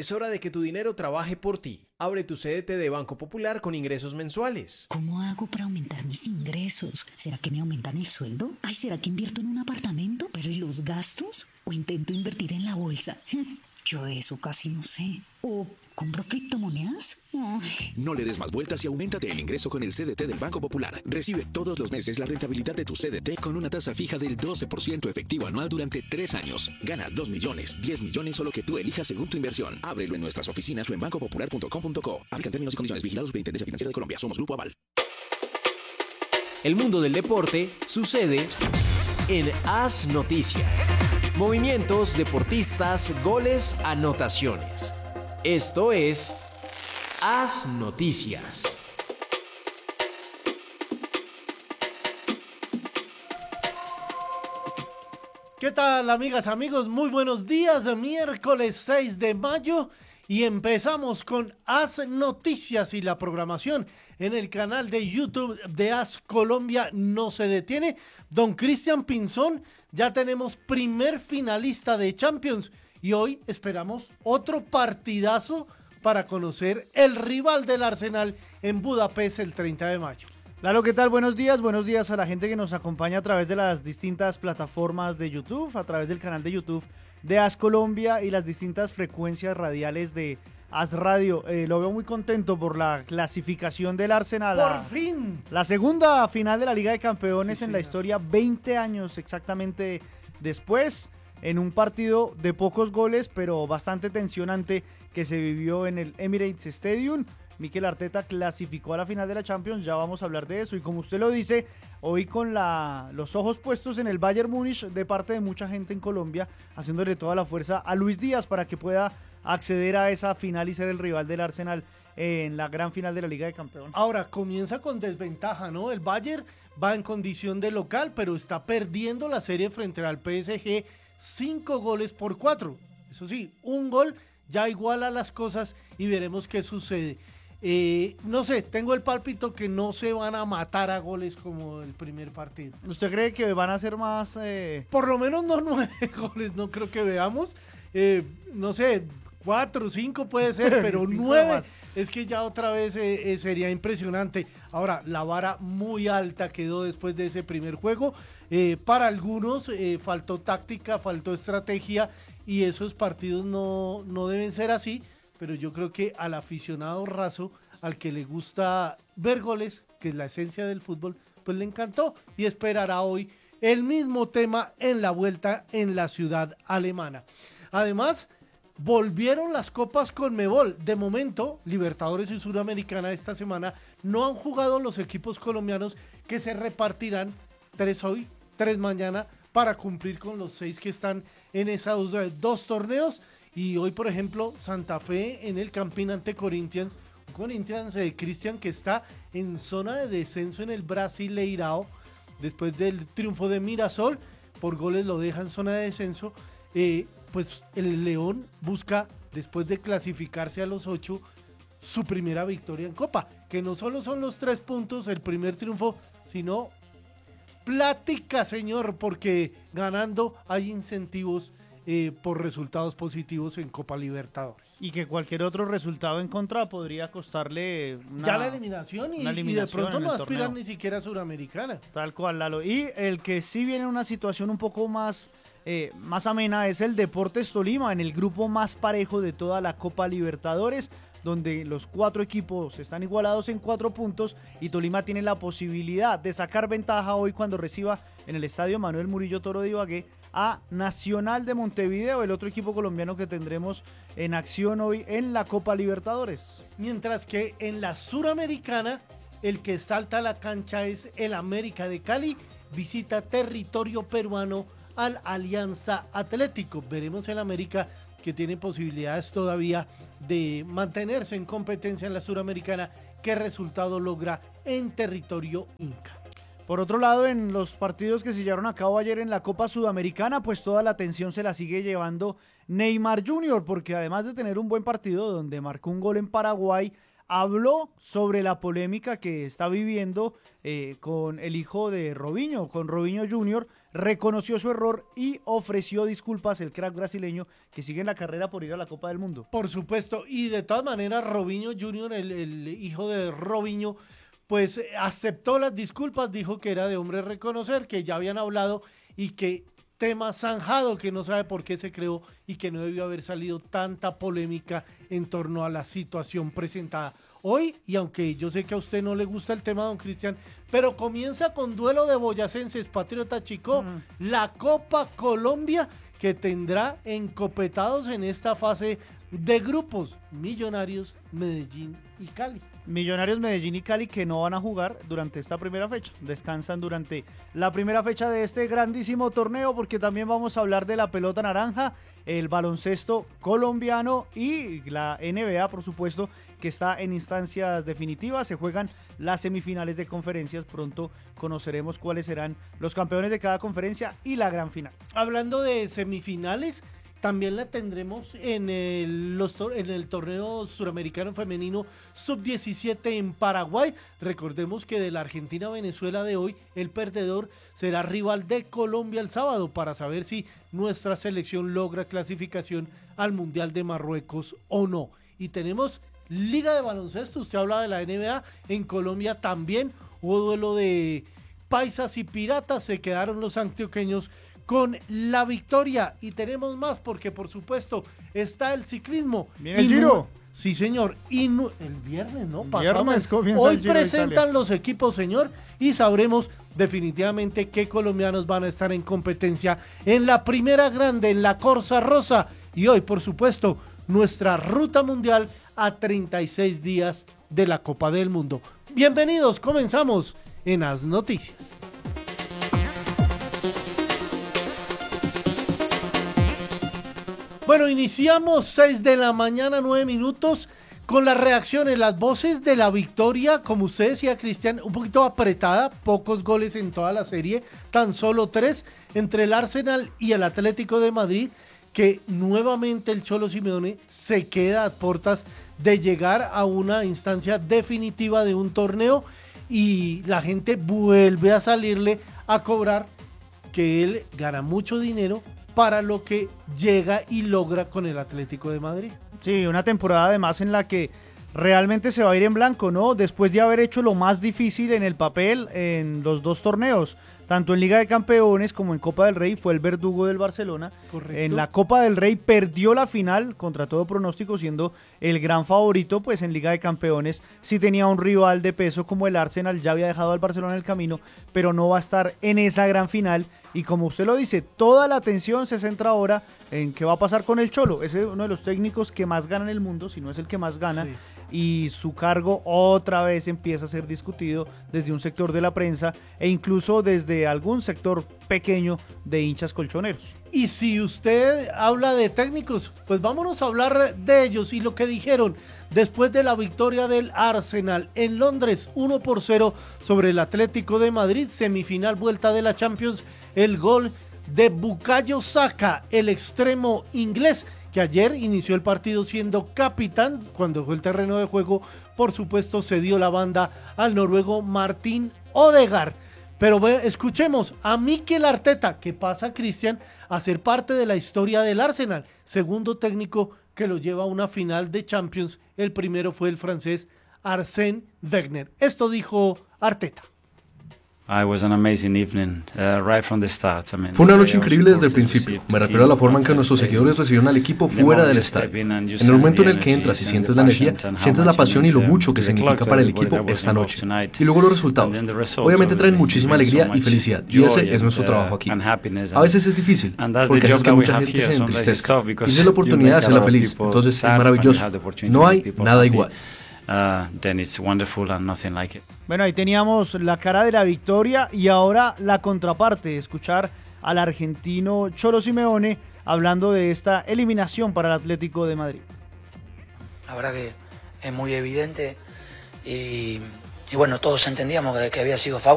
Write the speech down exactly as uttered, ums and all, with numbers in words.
Es hora de que tu dinero trabaje por ti. Abre tu C D T de Banco Popular con ingresos mensuales. ¿Cómo hago para aumentar mis ingresos? ¿Será que me aumentan el sueldo? Ay, ¿será que invierto en un apartamento? ¿Pero y los gastos? ¿O intento invertir en la bolsa? Yo de eso casi no sé. ¿O compro criptomonedas? Ay. No le des más vueltas y auméntate el ingreso con el C D T del Banco Popular. Recibe todos los meses la rentabilidad de tu C D T con una tasa fija del doce por ciento efectivo anual durante tres años. Gana dos millones, diez millones o lo que tú elijas según tu inversión. Ábrelo en nuestras oficinas o en banco popular punto com punto co. Aplican términos y condiciones. Vigilados por Superintendencia Financiera de Colombia. Somos Grupo Aval. El mundo del deporte sucede en Haz Noticias. Movimientos, deportistas, goles, anotaciones. Esto es Haz Noticias. ¿Qué tal, amigas, amigos? Muy buenos días, miércoles seis de mayo y empezamos con Haz Noticias y la programación en el canal de YouTube de Haz Colombia no se detiene. Don Cristian Pinzón, ya tenemos primer finalista de Champions y hoy esperamos otro partidazo para conocer el rival del Arsenal en Budapest el treinta de mayo. Claro, ¿qué tal? Buenos días, buenos días a la gente que nos acompaña a través de las distintas plataformas de YouTube, a través del canal de YouTube de Haz Colombia y las distintas frecuencias radiales de Haz Radio. Eh, lo veo muy contento por la clasificación del Arsenal. ¡Por la, fin! La segunda final de la Liga de Campeones Sí, en la señor. historia, veinte años exactamente después, en un partido de pocos goles, pero bastante tensionante que se vivió en el Emirates Stadium. Mikel Arteta clasificó a la final de la Champions, ya vamos a hablar de eso. Y como usted lo dice, hoy con la, los ojos puestos en el Bayern Múnich de parte de mucha gente en Colombia, haciéndole toda la fuerza a Luis Díaz para que pueda acceder a esa final y ser el rival del Arsenal en la gran final de la Liga de Campeones. Ahora comienza con desventaja, ¿no? El Bayern va en condición de local, pero está perdiendo la serie frente al P S G cinco goles por cuatro. Eso sí, un gol ya iguala las cosas y veremos qué sucede. Eh, no sé, tengo el pálpito que no se van a matar a goles como el primer partido. ¿Usted cree que van a ser más... Eh... Por lo menos no nueve goles, no creo que veamos. Eh, no sé, cuatro o cinco puede ser, pero nueve más. Es que ya otra vez eh, eh, sería impresionante. Ahora, la vara muy alta quedó después de ese primer juego. Eh, para algunos eh, faltó táctica, faltó estrategia y esos partidos no, no deben ser así. Pero yo creo que al aficionado raso, al que le gusta ver goles, que es la esencia del fútbol, pues le encantó y esperará hoy el mismo tema en la vuelta en la ciudad alemana. Además, volvieron las copas Conmebol. De momento, Libertadores y Suramericana esta semana no han jugado los equipos colombianos que se repartirán tres hoy, tres mañana, para cumplir con los seis que están en esos dos torneos. Y hoy, por ejemplo, Santa Fe en el Campín ante Corinthians. Corinthians de eh, Cristian que está en zona de descenso en el Brasileirao. Después del triunfo de Mirasol, por goles lo deja en zona de descenso. Eh, pues el León busca, después de clasificarse a los ocho, su primera victoria en Copa. Que no solo son los tres puntos, el primer triunfo, sino plática, señor, porque ganando hay incentivos Eh, por resultados positivos en Copa Libertadores. Y que cualquier otro resultado en contra podría costarle una, ya la eliminación y, una eliminación y de pronto en no el aspiran torneo. ni siquiera a Suramericana. Tal cual, Lalo. Y el que sí viene en una situación un poco más, eh, más amena es el Deportes Tolima, en el grupo más parejo de toda la Copa Libertadores, donde los cuatro equipos están igualados en cuatro puntos y Tolima tiene la posibilidad de sacar ventaja hoy cuando reciba en el estadio Manuel Murillo Toro de Ibagué a Nacional de Montevideo, el otro equipo colombiano que tendremos en acción hoy en la Copa Libertadores. Mientras que en la Suramericana, el que salta a la cancha es el América de Cali, visita territorio peruano al Alianza Atlético. Veremos el América que tiene posibilidades todavía de mantenerse en competencia en la Suramericana, qué resultado logra en territorio inca. Por otro lado, en los partidos que se llevaron a cabo ayer en la Copa Sudamericana, pues toda la atención se la sigue llevando Neymar junior, porque además de tener un buen partido donde marcó un gol en Paraguay, habló sobre la polémica que está viviendo eh, con el hijo de Robinho, con Robinho junior, reconoció su error y ofreció disculpas el crack brasileño que sigue en la carrera por ir a la Copa del Mundo. Por supuesto, y de todas maneras Robinho junior, el, el hijo de Robinho, pues aceptó las disculpas, dijo que era de hombre reconocer, que ya habían hablado y que tema zanjado, que no sabe por qué se creó y que no debió haber salido tanta polémica en torno a la situación presentada hoy. Y aunque yo sé que a usted no le gusta el tema, don Cristian, pero comienza con duelo de boyacenses, Patriota Chico, mm. la Copa Colombia, que tendrá encopetados en esta fase de grupos Millonarios, Medellín y Cali. Millonarios, Medellín y Cali que no van a jugar durante esta primera fecha, descansan durante la primera fecha de este grandísimo torneo, porque también vamos a hablar de la pelota naranja, el baloncesto colombiano y la N B A, por supuesto, que está en instancias definitivas. Se juegan las semifinales de conferencias, pronto conoceremos cuáles serán los campeones de cada conferencia y la gran final. Hablando de semifinales, también la tendremos en el, los, en el torneo suramericano femenino sub diecisiete en Paraguay. Recordemos que de la Argentina-Venezuela de hoy, el perdedor será rival de Colombia el sábado para saber si nuestra selección logra clasificación al Mundial de Marruecos o no. Y tenemos Liga de Baloncesto, usted habla de la N B A, en Colombia también hubo duelo de Paisas y Piratas, se quedaron los antioqueños con la victoria. Y tenemos más porque por supuesto está el ciclismo. ¿Viene el Giro? Sí, señor. Y no, el viernes, ¿no? Viernes comienza Hoy el Giro presentan los equipos, señor, y sabremos definitivamente qué colombianos van a estar en competencia en la primera grande, en la Corsa Rosa. Y hoy, por supuesto, nuestra ruta mundial a treinta y seis días de la Copa del Mundo. Bienvenidos, comenzamos en As Noticias. Bueno, iniciamos seis de la mañana, nueve minutos, con las reacciones, las voces de la victoria, como usted decía, Cristian, un poquito apretada, pocos goles en toda la serie, tan solo tres, entre el Arsenal y el Atlético de Madrid, que nuevamente el Cholo Simeone se queda a puertas de llegar a una instancia definitiva de un torneo y la gente vuelve a salirle a cobrar que él gana mucho dinero para lo que llega y logra con el Atlético de Madrid. Sí, una temporada además en la que realmente se va a ir en blanco, ¿no? Después de haber hecho lo más difícil en el papel en los dos torneos, tanto en Liga de Campeones como en Copa del Rey, fue el verdugo del Barcelona. Correcto. En la Copa del Rey perdió la final contra todo pronóstico, siendo el gran favorito, pues en Liga de Campeones sí tenía un rival de peso como el Arsenal, ya había dejado al Barcelona en el camino, pero no va a estar en esa gran final. Y como usted lo dice, toda la atención se centra ahora en qué va a pasar con el Cholo. Ese es uno de los técnicos que más gana en el mundo, si no es el que más gana. Sí. Y su cargo otra vez empieza a ser discutido desde un sector de la prensa e incluso desde algún sector pequeño de hinchas colchoneros. Y si usted habla de técnicos, pues vámonos a hablar de ellos y lo que dijeron después de la victoria del Arsenal en Londres, uno por cero sobre el Atlético de Madrid, semifinal vuelta de la Champions, el gol de Bukayo Saka, el extremo inglés, que ayer inició el partido siendo capitán. Cuando fue el terreno de juego, por supuesto, se dio la banda al noruego Martin Odegaard. Pero ve, escuchemos a Mikel Arteta, que pasa, Cristian, a ser parte de la historia del Arsenal, segundo técnico que lo lleva a una final de Champions. El primero fue el francés Arsène Wenger. Esto dijo Arteta. Fue una noche increíble desde el principio. Me refiero a la forma en que nuestros seguidores recibieron al equipo fuera del estadio. En el momento en el que entras y sientes la energía, sientes la pasión y lo mucho que significa para el equipo esta noche. Y luego los resultados. Obviamente traen muchísima alegría y felicidad, y ese es nuestro trabajo aquí. A veces es difícil, porque haces que mucha gente se entristezca. Y es la oportunidad de hacerla feliz, entonces es maravilloso. No hay nada igual. Uh, then it's wonderful and nothing like it. Bueno, ahí teníamos la cara de la victoria y ahora la contraparte, escuchar al argentino Cholo Simeone hablando de esta eliminación para el Atlético de Madrid. La verdad que es muy evidente y, y bueno, todos entendíamos que, que había sido foul.